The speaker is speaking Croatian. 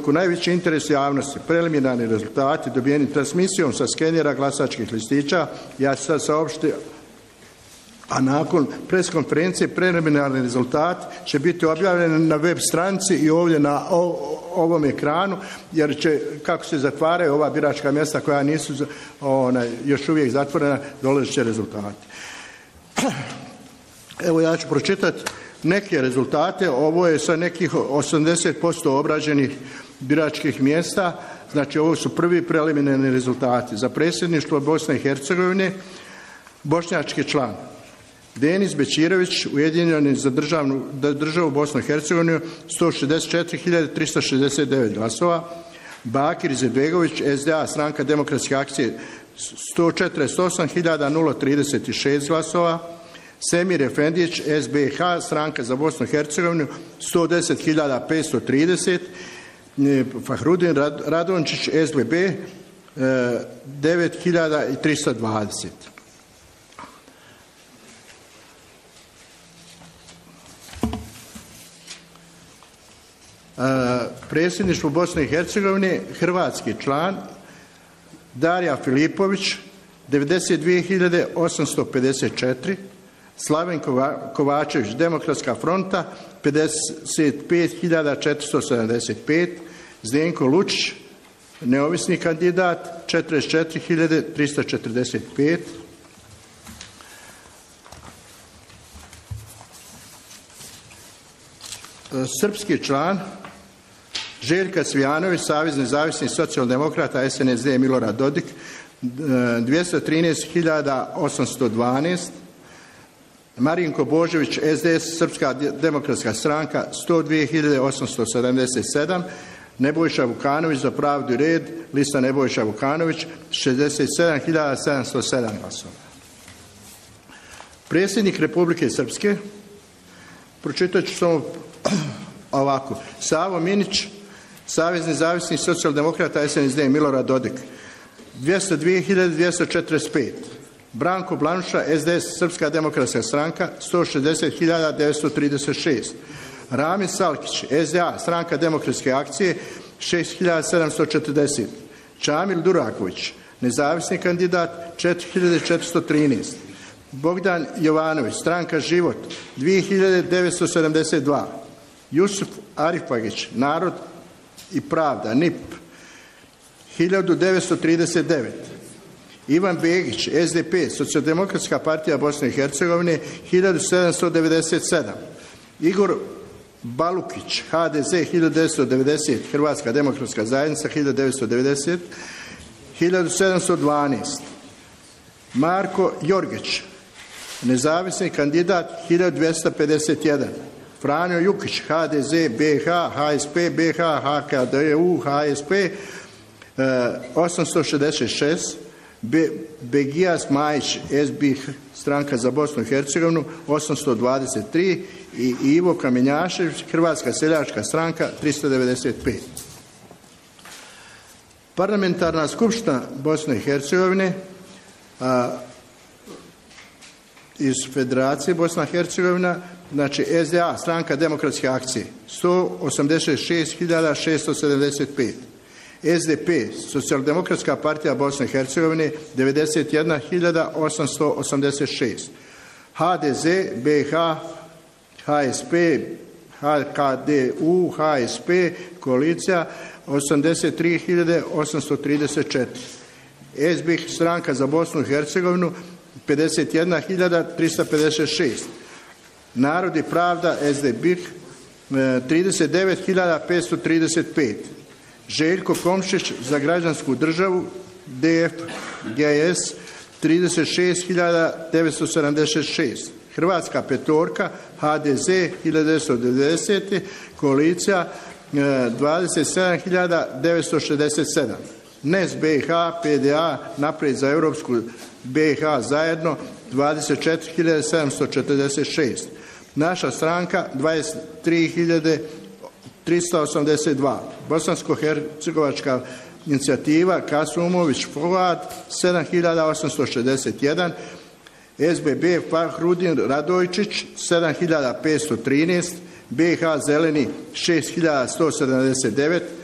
ukoliko najveći interes javnosti, preliminarni rezultati dobijeni transmisijom sa skenjera glasačkih listića, ja ću sad saopštiti, a nakon pres konferencije preliminarni rezultat će biti objavljen na web stranici i ovdje na ovom ekranu, jer će, kako se zatvaraju ova biračka mjesta koja nisu još uvijek zatvorena, dolazit će rezultati. Evo ja ću pročitati neke rezultate. Ovo je sa nekih 80% obrađenih biračkih mjesta. Znači ovo su prvi preliminarni rezultati. Za predsjedništvo Bosne i Hercegovine bošnjački član Denis Bećirović, Ujedinjeni za državu Bosnu i Hercegovinu, 164.369 glasova. Bakir Izetbegović, SDA, Stranka demokratske akcije, 148.036 glasova. Semir Efendić, SBH, Stranka za Bosnu i Hercegovinu, 110.530. Fahrudin Radončić, SBB, 9.320. Predsjedništvo Bosne i Hercegovine, hrvatski član Darija Filipović, 92.854. Slaven Kovačević, Demokratska fronta, 55.475. Zdenko Lučić, neovisni kandidat, 44.345. Srpski član Željka Cvijanović, Savez nezavisnih socijaldemokrata, SNSD Milorad Dodik, 213.812. Marinko Božović, SDS, Srpska demokratska stranka, 102.877. Nebojša Vukanović, Za pravdu i red, lista Nebojša Vukanović, 67.707 glasova. Predsjednik Republike Srpske, pročitat ću samo ovako. Savo Minić, Savez nezavisnih socijaldemokrata, SNSD Milorad Dodik, 202.245. Branko Blanša, SDS, Srpska demokratska stranka, 160.936. Rami Salkić, SDA, Stranka demokratske akcije, 6.740. Čamil Duraković, nezavisni kandidat, 4.413. Bogdan Jovanović, Stranka Život, 2.972. Jusuf Arifagić, Narod i pravda, NIP, 1939. Ivan Begić, SDP, Socijaldemokratska partija Bosne i Hercegovine, 1797. Igor Balukić, HDZ, 1990. Hrvatska demokratska zajednica, 1990. 1712. Marko Jorgić, nezavisni kandidat, 1251. Franjo Jukić, HDZ, BH, HSP, BH, HKDU, HSP, 866. Begijas Majić, SBH, Stranka za Bosnu i Hercegovinu, 823. I Ivo Kamenjašević, Hrvatska seljačka stranka, 395. Parlamentarna skupština Bosne i Hercegovine iz Federacije Bosna i Hercegovina, znači SDA, Stranka demokratske akcije, 186.675. SDP, Socijaldemokratska partija Bosne i Hercegovine, 91.886. HDZ, BH, HSP, HKDU, HSP, koalicija, 83.834. SBH, Stranka za Bosnu i Hercegovinu, 51.356. Narod i pravda, SDBH, 39.535. Željko Komšić, Za građansku državu, DFGS, 36.976. Hrvatska petorka, HDZ, 1990. Koalicija, 27.967. NES BiH, PDA, Naprijed za Europsku BiH zajedno, 24.746. Naša stranka, 23.382. Bosansko-hercegovačka inicijativa, Kasumović Fuad, 7.861. SBB Fahrudin Radojčić, 7.513. BiH Zeleni, 6.179.